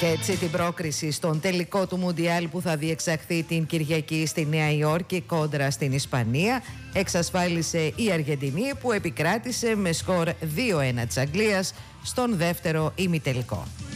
Και έτσι την πρόκριση στον τελικό του Μουντιάλ που θα διεξαχθεί την Κυριακή στη Νέα Υόρκη κόντρα στην Ισπανία εξασφάλισε η Αργεντινή, που επικράτησε με σκορ 2-1 της Αγγλίας στον δεύτερο ημιτελικό.